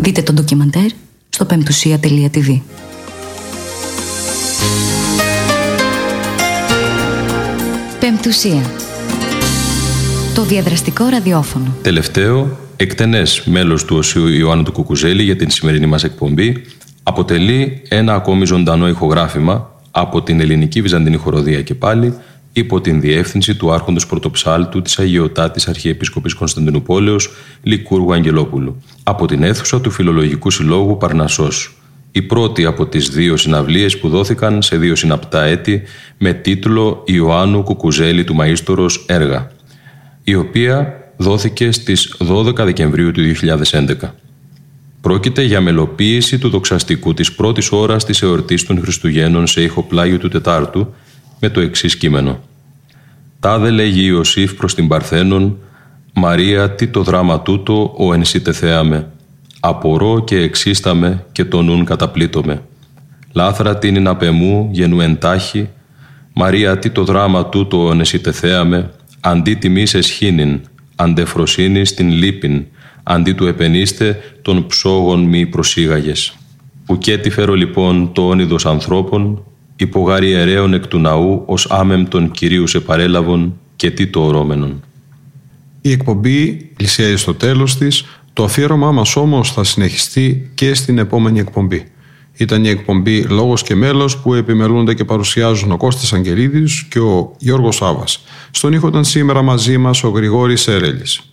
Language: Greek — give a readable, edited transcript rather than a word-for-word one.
Δείτε το ντοκιμαντέρ στο pemptousia.tv. Πεμπτουσία. Το διαδραστικό ραδιόφωνο. Τελευταίο, εκτενές μέλος του Οσίου Ιωάννου του Κουκουζέλη για την σημερινή μας εκπομπή, αποτελεί ένα ακόμη ζωντανό ηχογράφημα από την Ελληνική Βυζαντινή Χοροδία και πάλι, υπό την διεύθυνση του Άρχοντος Πρωτοψάλτου της Αγιωτάτης Αρχιεπίσκοπης Κωνσταντινουπόλεως Λικούργου Αγγελόπουλου, από την αίθουσα του Φιλολογικού Συλλόγου Παρνασσός. Η πρώτη από τις 2 συναυλίες που δόθηκαν σε 2 συναπτά έτη με τίτλο Ιωάννου Κουκουζέλη του Μαΐστορος έργα, η οποία δόθηκε στις 12 Δεκεμβρίου του 2011. Πρόκειται για μελοποίηση του δοξαστικού της πρώτης ώρας της εορτής των Χριστουγέννων σε ήχο πλάγιο του Τετάρτου με το εξής κείμενο. «Τάδε λέγει Ιωσήφ προς την Παρθένον, Μαρία τι το δράμα τούτο ο εν σύ τεθέαμε. Απορώ και εξίσταμε και το νουν καταπλήττομαι. Λάθρα τίνην απεμού γενου εντάχει, Μαρία τι το δράμα τούτο ο εν σύ τεθέαμε, αντί τιμής εσχήνην, αντεφροσύνης την λύπην, αντί του επενείστε των ψόγων μη προσήγαγες. Ουκέ τι φέρω λοιπόν το όνειδος ανθρώπων, υπογάρι ιερέων εκ του ναού ως άμεμπτον Κυρίου σε παρέλαβον και τι το ορόμενον». Η εκπομπή πλησιάζει στο τέλος της, το αφιέρωμά μας όμως θα συνεχιστεί και στην επόμενη εκπομπή. Ήταν η εκπομπή «Λόγος και μέλος» που επιμελούνται και παρουσιάζουν ο Κώστας Αγγελίδης και ο Γιώργος Σάβας. Στον ήχο ήταν σήμερα μαζί μας ο Γρηγόρης Έρελης.